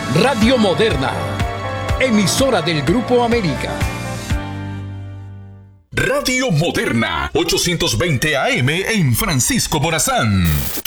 Radio Moderna, emisora del Grupo América. Radio Moderna, 820 AM en Francisco Morazán.